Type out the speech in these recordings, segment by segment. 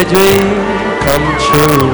dream come true.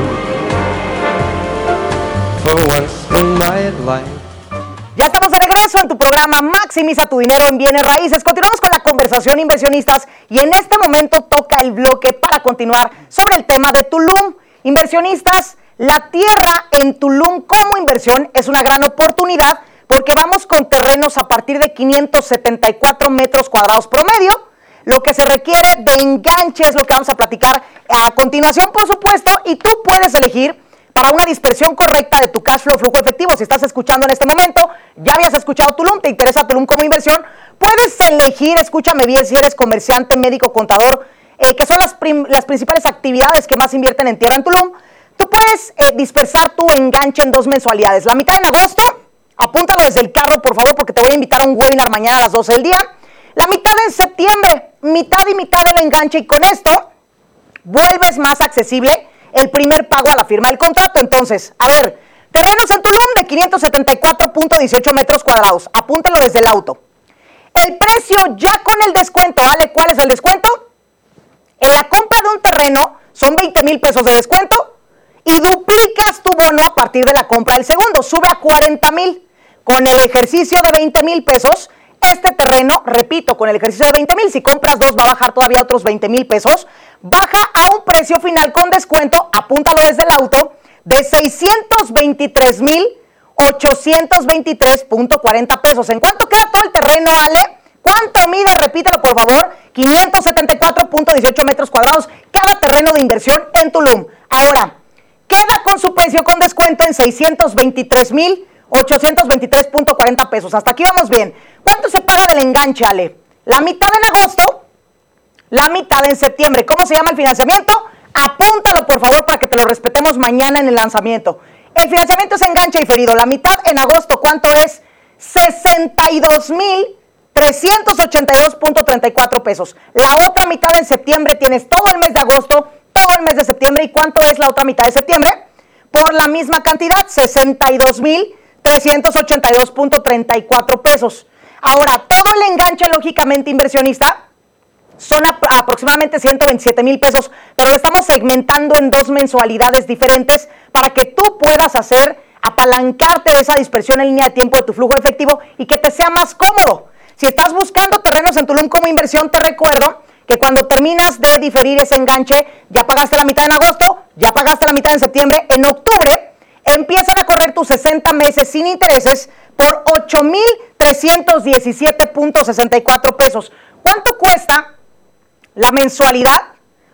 For once in my life. Ya estamos de regreso en tu programa Maximiza tu dinero en bienes raíces. Continuamos con la conversación, inversionistas, y en este momento toca el bloque para continuar sobre el tema de Tulum. Inversionistas, la tierra en Tulum como inversión es una gran oportunidad porque vamos con terrenos a partir de 574 metros cuadrados promedio. Lo que se requiere de enganche es lo que vamos a platicar a continuación, por supuesto, y tú puedes elegir para una dispersión correcta de tu cash flow, flujo efectivo. Si estás escuchando en este momento, ya habías escuchado Tulum, te interesa Tulum como inversión, puedes elegir, escúchame bien, si eres comerciante, médico, contador, que son las principales actividades que más invierten en tierra en Tulum. Tú puedes dispersar tu enganche en 2 mensualidades. La mitad en agosto, apúntalo desde el carro, por favor, porque te voy a invitar a un webinar mañana a las 12 del día. La mitad en septiembre, mitad y mitad del enganche, y con esto vuelves más accesible el primer pago a la firma del contrato. Entonces, a ver, terrenos en Tulum de 574.18 metros cuadrados. Apúntalo desde el auto. El precio ya con el descuento, ¿vale? ¿Cuál es el descuento? En la compra de un terreno son 20,000 pesos de descuento y duplicas tu bono a partir de la compra del segundo. Sube a 40,000. Con el ejercicio de 20,000 pesos, este terreno, repito, con el ejercicio de 20,000, si compras 2 va a bajar todavía otros 20,000 pesos, baja a un precio final con descuento, apúntalo desde el auto, de 623,823.40 pesos. ¿En cuánto queda todo el terreno, Ale? ¿Cuánto mide? Repítelo, por favor. 574.18 metros cuadrados, cada terreno de inversión en Tulum. Ahora, queda con su precio con descuento en 623,823.40 pesos. Hasta aquí vamos bien. ¿Cuánto se paga del enganche, Ale? La mitad en agosto, la mitad en septiembre. ¿Cómo se llama el financiamiento? Apúntalo, por favor, para que te lo respetemos mañana en el lanzamiento. El financiamiento es enganche diferido. La mitad en agosto, ¿cuánto es? 62,382.34 pesos. La otra mitad en septiembre, tienes todo el mes de agosto, todo el mes de septiembre. ¿Y cuánto es la otra mitad de septiembre? Por la misma cantidad, 62,382.34 pesos. Ahora, todo el enganche, lógicamente, inversionista, son aproximadamente 127,000 pesos, pero lo estamos segmentando en 2 mensualidades diferentes para que tú puedas apalancarte de esa dispersión en línea de tiempo de tu flujo efectivo y que te sea más cómodo. Si estás buscando terrenos en Tulum como inversión, te recuerdo que cuando terminas de diferir ese enganche, ya pagaste la mitad en agosto, ya pagaste la mitad en septiembre, en octubre empiezan a correr tus 60 meses sin intereses por 8,317.64 pesos. ¿Cuánto cuesta la mensualidad?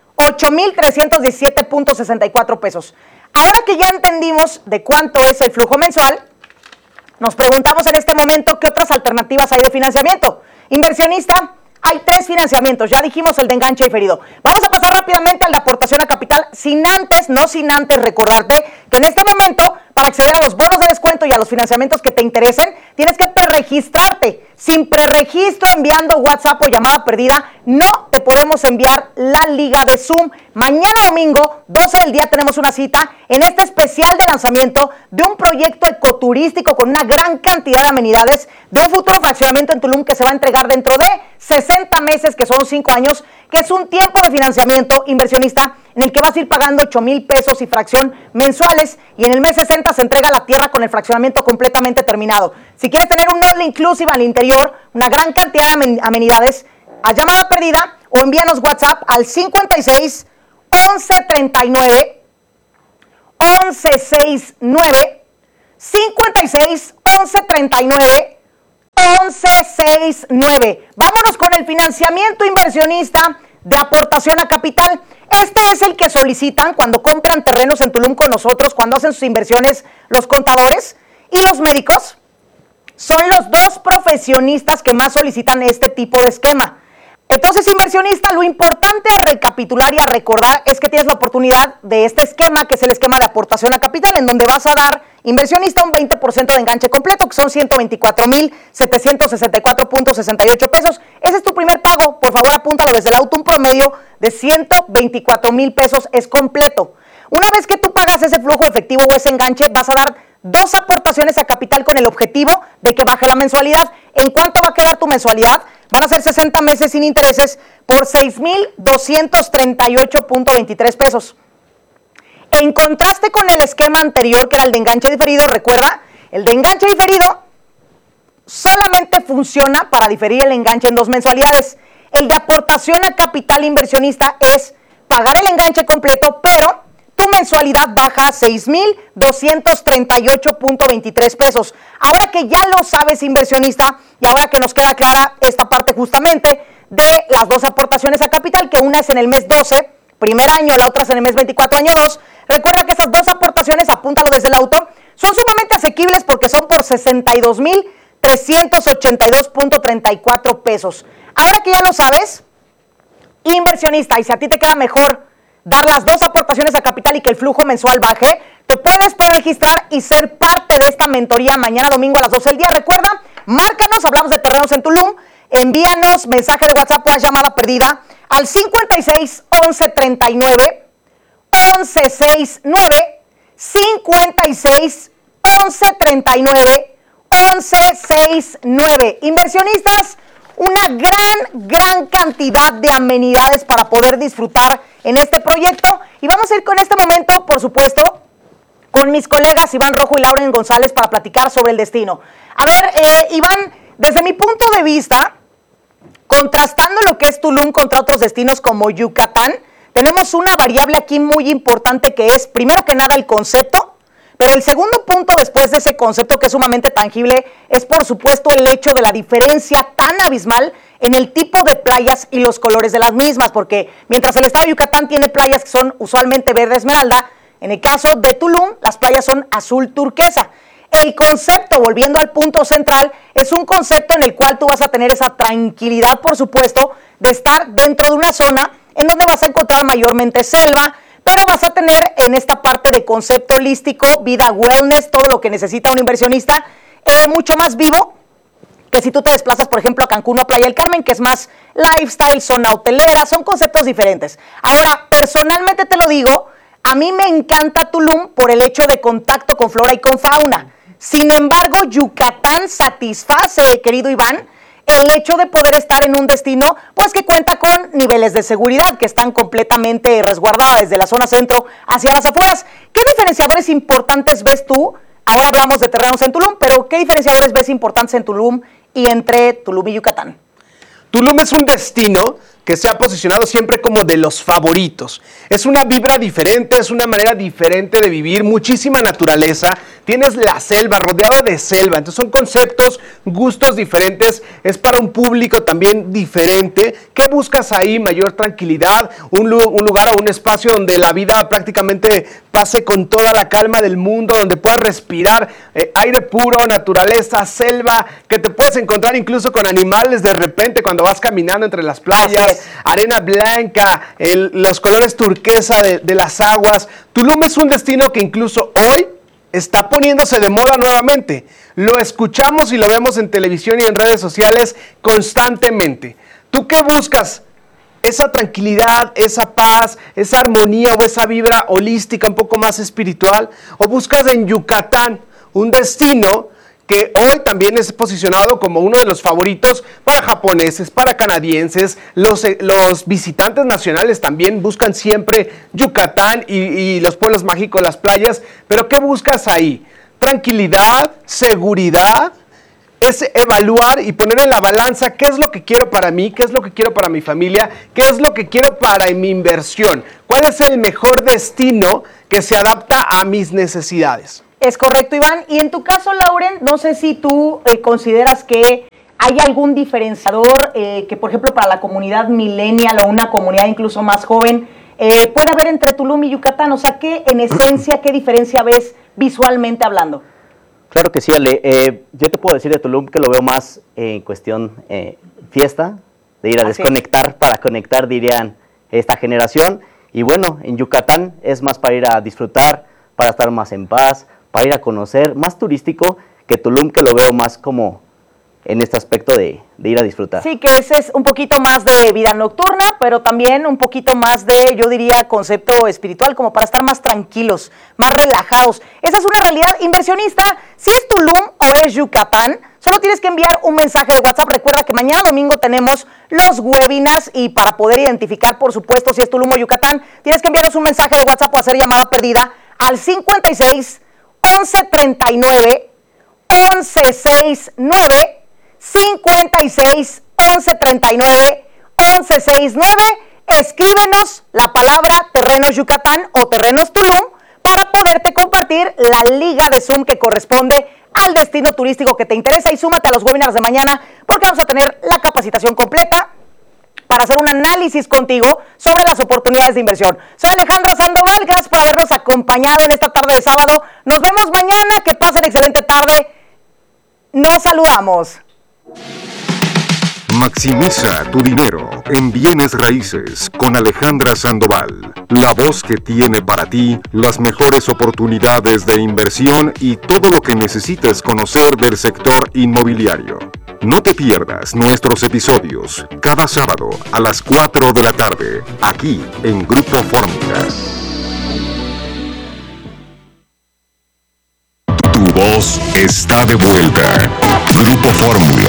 8,317.64 pesos. Ahora que ya entendimos de cuánto es el flujo mensual, nos preguntamos en este momento qué otras alternativas hay de financiamiento. Inversionista, hay 3 financiamientos. Ya dijimos el de enganche diferido. Vamos a pasar rápidamente al de aportación a capital, sin antes recordarte que en este momento, para acceder a los bonos de descuento y a los financiamientos que te interesen, tienes que preregistrarte. Sin preregistro, enviando WhatsApp o llamada perdida, no te podemos enviar la liga de Zoom. Mañana domingo, 12 del día, tenemos una cita en este especial de lanzamiento de un proyecto ecoturístico con una gran cantidad de amenidades, de un futuro fraccionamiento en Tulum que se va a entregar dentro de 60 meses, que son 5 años, que es un tiempo de financiamiento inversionista en el que vas a ir pagando 8,000 pesos y fracción mensuales, y en el mes 60 se entrega la tierra con el fraccionamiento completamente terminado. Si quieres tener un all inclusive al interior, una gran cantidad de amenidades, a llamada perdida o envíanos WhatsApp al 56 11 39 11 69 56 11 39 11 69. Vámonos con el financiamiento inversionista de aportación a capital. Este es el que solicitan cuando compran terrenos en Tulum con nosotros, cuando hacen sus inversiones los contadores y los médicos. Son los 2 profesionistas que más solicitan este tipo de esquema. Entonces, inversionista, lo importante a recapitular y a recordar es que tienes la oportunidad de este esquema, que es el esquema de aportación a capital, en donde vas a dar, inversionista, un 20% de enganche completo, que son 124,764.68 pesos. Ese es tu primer pago. Por favor, apúntalo desde el auto. Un promedio de 124,000 pesos es completo. Una vez que tú pagas ese flujo efectivo o ese enganche, vas a dar 2 aportaciones a capital con el objetivo de que baje la mensualidad. ¿En cuánto va a quedar tu mensualidad? Van a ser 60 meses sin intereses por 6,238.23 pesos. En contraste con el esquema anterior, que era el de enganche diferido, recuerda, el de enganche diferido solamente funciona para diferir el enganche en 2 mensualidades. El de aportación a capital inversionista es pagar el enganche completo, pero tu mensualidad baja a 6,238.23 pesos. Ahora que ya lo sabes, inversionista, y ahora que nos queda clara esta parte justamente de las 2 aportaciones a capital, que una es en el mes 12, primer año, la otra es en el mes 24, año 2, recuerda que esas 2 aportaciones, apúntalo desde el auto, son sumamente asequibles porque son por 62,382.34 pesos. Ahora que ya lo sabes, inversionista, y si a ti te queda mejor dar las 2 aportaciones a capital y que el flujo mensual baje, te puedes preregistrar y ser parte de esta mentoría mañana domingo a las 12 del día. Recuerda, márcanos, hablamos de terrenos en Tulum, envíanos mensaje de WhatsApp o llamada perdida al 56 11 39 11 69 56 11 39 11 69. Inversionistas, una gran cantidad de amenidades para poder disfrutar en este proyecto. Y vamos a ir con este momento, por supuesto, con mis colegas Iván Rojo y Lauren González para platicar sobre el destino. A ver, Iván, desde mi punto de vista, contrastando lo que es Tulum contra otros destinos como Yucatán, tenemos una variable aquí muy importante que es, primero que nada, el concepto. Pero el segundo punto después de ese concepto que es sumamente tangible es por supuesto el hecho de la diferencia tan abismal en el tipo de playas y los colores de las mismas, porque mientras el estado de Yucatán tiene playas que son usualmente verde esmeralda, en el caso de Tulum las playas son azul turquesa. El concepto, volviendo al punto central, es un concepto en el cual tú vas a tener esa tranquilidad, por supuesto, de estar dentro de una zona en donde vas a encontrar mayormente selva, pero vas a tener en esta parte de concepto holístico, vida wellness, todo lo que necesita un inversionista, mucho más vivo que si tú te desplazas, por ejemplo, a Cancún o a Playa del Carmen, que es más lifestyle, zona hotelera, son conceptos diferentes. Ahora, personalmente te lo digo, a mí me encanta Tulum por el hecho de contacto con flora y con fauna. Sin embargo, Yucatán satisface, querido Iván, el hecho de poder estar en un destino pues que cuenta con niveles de seguridad que están completamente resguardadas desde la zona centro hacia las afueras. ¿Qué diferenciadores importantes ves tú? Ahora hablamos de terrenos en Tulum, pero ¿qué diferenciadores ves importantes en Tulum y entre Tulum y Yucatán? Tulum es un destino que se ha posicionado siempre como de los favoritos. Es una vibra diferente, es una manera diferente de vivir, muchísima naturaleza, tienes la selva, rodeada de selva, entonces son conceptos, gustos diferentes, es para un público también diferente. ¿Qué buscas ahí? Mayor tranquilidad, un lugar o un espacio donde la vida prácticamente pase con toda la calma del mundo, donde puedas respirar aire puro, naturaleza, selva, que te puedes encontrar incluso con animales de repente cuando vas caminando entre las playas. Arena blanca, los colores turquesa de las aguas. Tulum es un destino que incluso hoy está poniéndose de moda nuevamente. Lo escuchamos y lo vemos en televisión y en redes sociales constantemente. ¿Tú qué buscas? Esa tranquilidad, esa paz, esa armonía o esa vibra holística un poco más espiritual. ¿O buscas en Yucatán un destino que hoy también es posicionado como uno de los favoritos para japoneses, para canadienses? Los visitantes nacionales también buscan siempre Yucatán y los pueblos mágicos, las playas. Pero ¿qué buscas ahí? Tranquilidad, seguridad, es evaluar y poner en la balanza qué es lo que quiero para mí, qué es lo que quiero para mi familia, qué es lo que quiero para mi inversión. ¿Cuál es el mejor destino que se adapta a mis necesidades? Es correcto, Iván. Y en tu caso, Lauren, no sé si tú consideras que hay algún diferenciador que, por ejemplo, para la comunidad millennial o una comunidad incluso más joven, puede haber entre Tulum y Yucatán. O sea, ¿qué en esencia, qué diferencia ves visualmente hablando? Claro que sí, Ale. Yo te puedo decir de Tulum que lo veo más en cuestión fiesta, de ir a desconectar para conectar, dirían esta generación. Y bueno, en Yucatán es más para ir a disfrutar, para estar más en paz, para ir a conocer, más turístico que Tulum, que lo veo más como en este aspecto de ir a disfrutar. Sí, que ese es un poquito más de vida nocturna, pero también un poquito más de, yo diría, concepto espiritual, como para estar más tranquilos, más relajados. Esa es una realidad. Inversionista, si es Tulum o es Yucatán, solo tienes que enviar un mensaje de WhatsApp. Recuerda que mañana domingo tenemos los webinars y para poder identificar, por supuesto, si es Tulum o Yucatán, tienes que enviarnos un mensaje de WhatsApp o hacer llamada perdida al 56 11 39 11 69 56 11 39 11 69. Escríbenos la palabra Terrenos Yucatán o Terrenos Tulum para poderte compartir la liga de Zoom que corresponde al destino turístico que te interesa, y súmate a los webinars de mañana porque vamos a tener la capacitación completa para hacer un análisis contigo sobre las oportunidades de inversión. Soy Alejandra Sandoval, gracias por habernos acompañado en esta tarde de sábado. Nos vemos mañana, que pasen excelente tarde. Nos saludamos. Maximiza tu dinero en bienes raíces con Alejandra Sandoval, la voz que tiene para ti las mejores oportunidades de inversión y todo lo que necesites conocer del sector inmobiliario. No te pierdas nuestros episodios cada sábado a las 4 de la tarde, aquí en Grupo Fórmula. Tu voz está de vuelta. Grupo Fórmula.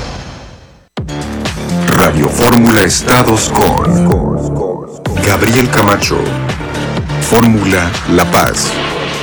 Radio Fórmula Estados con Gabriel Camacho. Fórmula La Paz.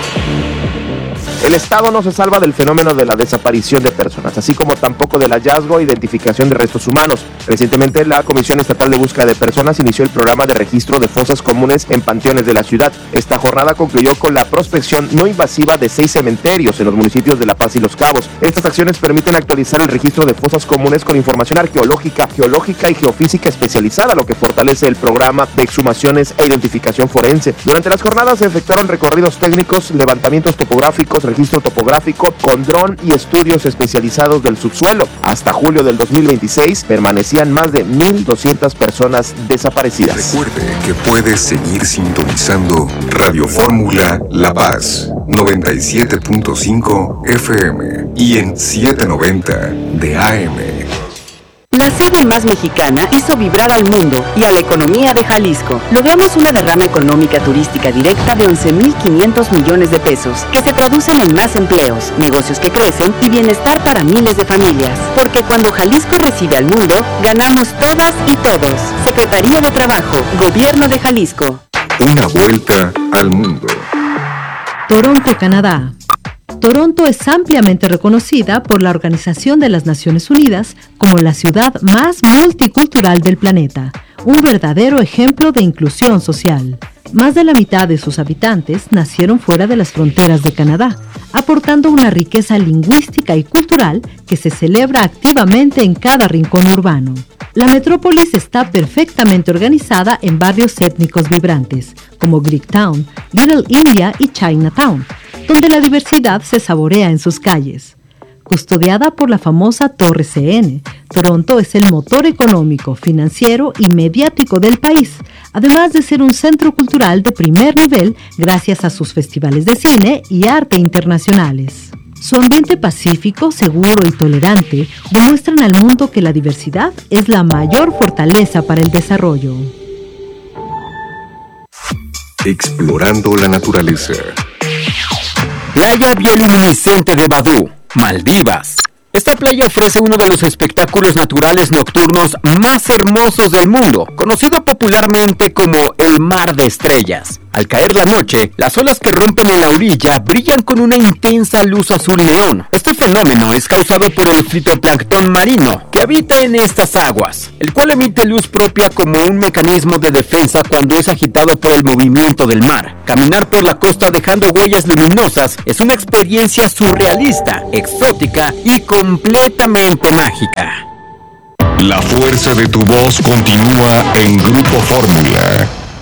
El Estado no se salva del fenómeno de la desaparición de personas, así como tampoco del hallazgo e identificación de restos humanos. Recientemente, la Comisión Estatal de Búsqueda de Personas inició el programa de registro de fosas comunes en panteones de la ciudad. Esta jornada concluyó con la prospección no invasiva de 6 cementerios en los municipios de La Paz y Los Cabos. Estas acciones permiten actualizar el registro de fosas comunes con información arqueológica, geológica y geofísica especializada, lo que fortalece el programa de exhumaciones e identificación forense. Durante las jornadas se efectuaron recorridos técnicos, levantamientos topográficos, registro topográfico con dron y estudios especializados del subsuelo. Hasta julio del 2026 permanecían más de 1,200 personas desaparecidas. Recuerde que puedes seguir sintonizando Radio Fórmula La Paz 97.5 FM y en 790 de AM. La serie Más Mexicana hizo vibrar al mundo y a la economía de Jalisco. Logramos una derrama económica turística directa de 11,500 millones de pesos, que se traducen en más empleos, negocios que crecen y bienestar para miles de familias. Porque cuando Jalisco recibe al mundo, ganamos todas y todos. Secretaría de Trabajo, Gobierno de Jalisco. Una vuelta al mundo. Toronto, Canadá. Toronto es ampliamente reconocida por la Organización de las Naciones Unidas como la ciudad más multicultural del planeta, un verdadero ejemplo de inclusión social. Más de la mitad de sus habitantes nacieron fuera de las fronteras de Canadá, aportando una riqueza lingüística y cultural que se celebra activamente en cada rincón urbano. La metrópolis está perfectamente organizada en barrios étnicos vibrantes, como Greektown, Little India y Chinatown, donde la diversidad se saborea en sus calles. Custodiada por la famosa Torre CN, Toronto es el motor económico, financiero y mediático del país, además de ser un centro cultural de primer nivel gracias a sus festivales de cine y arte internacionales. Su ambiente pacífico, seguro y tolerante demuestran al mundo que la diversidad es la mayor fortaleza para el desarrollo. Explorando la naturaleza. Playa bioluminiscente de Badú, Maldivas. Esta playa ofrece uno de los espectáculos naturales nocturnos más hermosos del mundo, conocido popularmente como el Mar de Estrellas. Al caer la noche, las olas que rompen en la orilla brillan con una intensa luz azul neón. Este fenómeno es causado por el fitoplancton marino que habita en estas aguas, el cual emite luz propia como un mecanismo de defensa cuando es agitado por el movimiento del mar. Caminar por la costa dejando huellas luminosas es una experiencia surrealista, exótica y completamente mágica. La fuerza de tu voz continúa en Grupo Fórmula.